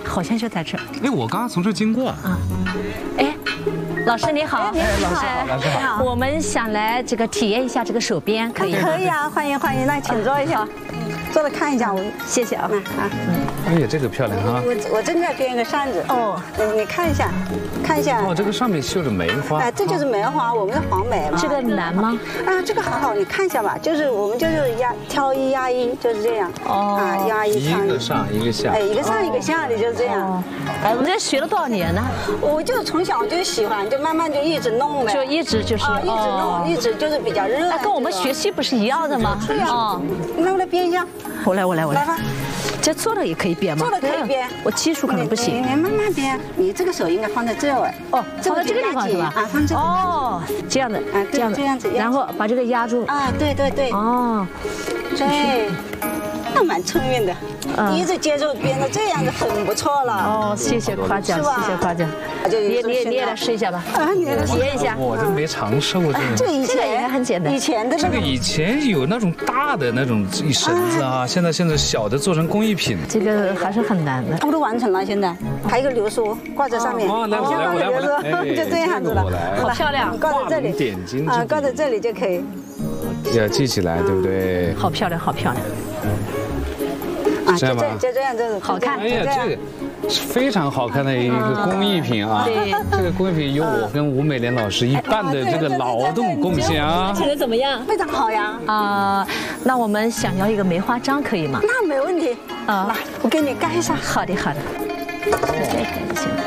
好像就在这儿。 哎，我刚刚从这儿经过。 哎，老师你好。 哎，老师好，老师好。 我们想来这个体验一下这个手编，可以吗？ 可以啊，欢迎欢迎，那请坐一下，坐着看一下我。 谢谢啊。 哎呀，这个漂亮哈。 我正在编一个扇子。 哦， 你看一下，看一下。 哦，这个上面绣着梅花。 哎，这就是梅花，我们的黄梅嘛。 这个难吗？ 啊，这个还好，你看一下吧，就是我们就是挑一压一，就是这样。哦。啊，压一。 一个上一个下。 哎，一个上一个下的就是这样。 哎，我们这学了多少年呢？ 我就从小就喜欢，就慢慢就一直弄呗。 就一直就是。 啊，一直弄，一直就是比较热。 那跟我们学习不是一样的吗？ 对呀。哦。那我来编一下。 我来。 来吧。 这坐着也可以编吗？ 坐着可以编， 我技术可能不行。 你慢慢编，你这个手应该放在这儿。 哦，放在这个地方是吧？ 啊，放这。 哦，这样的， 啊，这样子， 然后把这个压住。 啊，对。 哦， 对，那蛮聪明的。第一次接触编的这样子很不错了。 哦，谢谢夸奖，谢谢夸奖。你也来试一下吧。啊，你来体验一下。 我这没尝试过这个。 这个也很简单。 以前的这个以前有那种大的那种绳子啊，现在小的做成工艺品。 这个还是很难的。 差不多完成了，现在还有一个流苏挂在上面。 哦，来我来， 就这样子了。 好漂亮， 挂在这里。 点睛啊，挂在这里就可以。 要系起来，对不对？ 好漂亮，好漂亮。 啊，就这样， 好看。 哎呀，这个是非常好看的一个工艺品啊！ 对， 这个工艺品有我跟吴美莲老师一半的这个劳动贡献啊！ 成的怎么样？ 非常好呀！ 啊，那我们想要一个梅花章，可以吗？ 那没问题啊，来，我给你盖上。 好的。对，行了。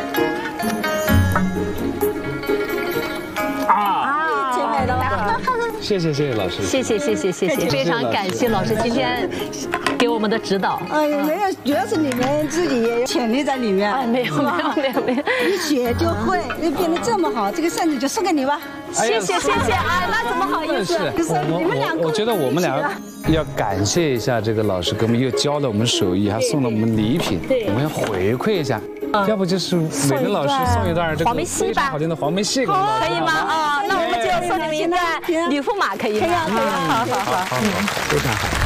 挺美的吧？ 谢谢老师。 谢谢，非常感谢老师今天给我们的指导。 没有，主要是你们自己也有潜力在里面。 哎，没有。 一学就会，你编得这么好，这个扇子就送给你吧。 谢谢。哎，那怎么好意思？ 我觉得我们俩要感谢一下这个老师，给我们又教了我们手艺，还送了我们礼品，我们要回馈一下。要不就是美莲老师送一段这个黄梅戏吧， 好听的黄梅戏给我们老师， 可以吗？啊，那我们就送你们一段吕驸马，可以吗？ 可以。 好，非常好。